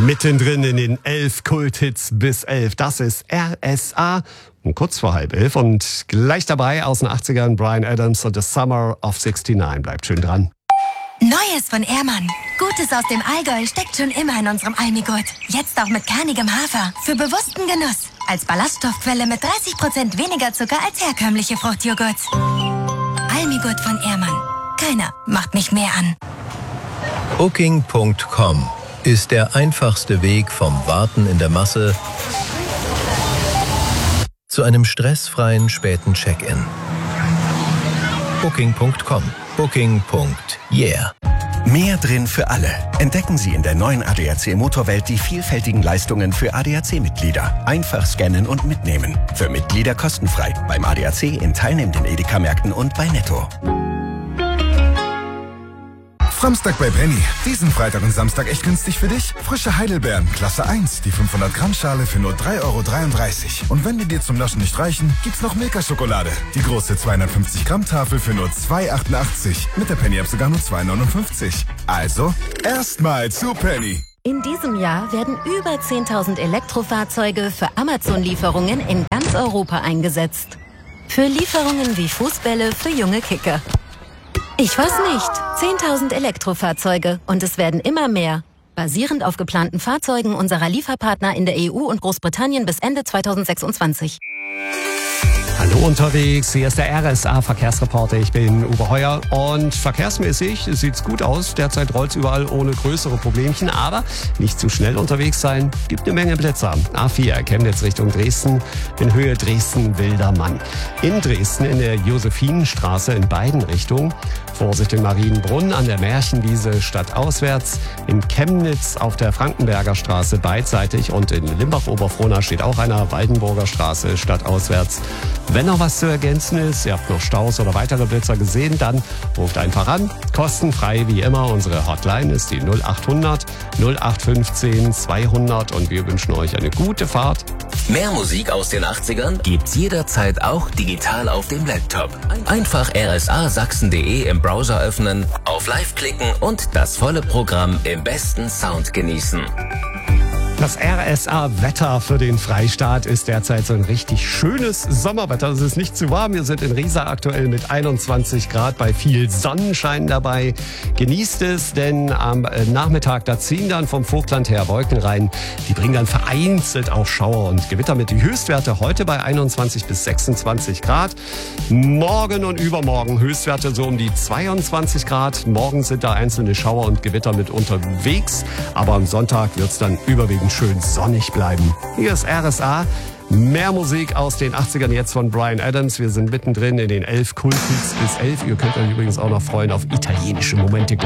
Mittendrin in den 11 Kulthits bis 11. Das ist RSA. Und kurz vor 10:30 und gleich dabei aus den 80ern Bryan Adams und The Summer of '69. Bleibt schön dran. Neues von Ehrmann. Gutes aus dem Allgäu steckt schon immer in unserem Almigurt. Jetzt auch mit kernigem Hafer. Für bewussten Genuss. Als Ballaststoffquelle mit 30% weniger Zucker als herkömmliche Fruchtjoghurts. Almigurt von Ehrmann. Keiner macht mich mehr an. Booking.com ist der einfachste Weg vom Warten in der Masse zu einem stressfreien späten Check-in. Booking.com. Booking.yeah. Mehr drin für alle. Entdecken Sie in der neuen ADAC Motorwelt die vielfältigen Leistungen für ADAC-Mitglieder. Einfach scannen und mitnehmen. Für Mitglieder kostenfrei. Beim ADAC in teilnehmenden Edeka-Märkten und bei Netto. Samstag bei Penny. Diesen Freitag und Samstag echt günstig für dich? Frische Heidelbeeren, Klasse 1, die 500 Gramm Schale für nur 3,33 €. Und wenn die dir zum Naschen nicht reichen, gibt's noch Milka-Schokolade. Die große 250 Gramm Tafel für nur 2,88 €. Mit der Penny-App sogar nur 2,59 €. Also, erstmal zu Penny. In diesem Jahr werden über 10.000 Elektrofahrzeuge für Amazon-Lieferungen in ganz Europa eingesetzt. Für Lieferungen wie Fußbälle für junge Kicker. Ich weiß nicht. 10.000 Elektrofahrzeuge und es werden immer mehr. Basierend auf geplanten Fahrzeugen unserer Lieferpartner in der EU und Großbritannien bis Ende 2026. Hallo unterwegs, hier ist der RSA-Verkehrsreporter. Ich bin Uwe Heuer und verkehrsmäßig sieht's gut aus. Derzeit rollt's überall ohne größere Problemchen, aber nicht zu schnell unterwegs sein. Gibt eine Menge Blitzer. A4, Chemnitz Richtung Dresden, in Höhe Dresden-Wildermann. In Dresden in der Josephinenstraße in beiden Richtungen. Vorsicht in Marienbrunn an der Märchenwiese stadtauswärts. In Chemnitz auf der Frankenberger Straße beidseitig und in Limbach-Oberfrohna steht auch einer Waldenburger Straße stadtauswärts. Wenn noch was zu ergänzen ist, ihr habt noch Staus oder weitere Blitzer gesehen, dann ruft einfach an. Kostenfrei wie immer. Unsere Hotline ist die 0800 0815 200 und wir wünschen euch eine gute Fahrt. Mehr Musik aus den 80ern gibt's jederzeit auch digital auf dem Laptop. Einfach rsasachsen.de im Browser öffnen, auf Live klicken und das volle Programm im besten Sound genießen. Das RSA-Wetter für den Freistaat ist derzeit so ein richtig schönes Sommerwetter. Es ist nicht zu warm. Wir sind in Riesa aktuell mit 21 Grad bei viel Sonnenschein dabei. Genießt es, denn am Nachmittag, da ziehen dann vom Vogtland her Wolken rein. Die bringen dann vereinzelt auch Schauer und Gewitter mit. Die Höchstwerte heute bei 21 bis 26 Grad. Morgen und übermorgen Höchstwerte so um die 22 Grad. Morgen sind da einzelne Schauer und Gewitter mit unterwegs. Aber am Sonntag wird's dann überwiegend schön sonnig bleiben. Hier ist RSA. Mehr Musik aus den 80ern jetzt von Bryan Adams. Wir sind mittendrin in den 11 Kulthits bis 11. Ihr könnt euch übrigens auch noch freuen auf italienische Momente.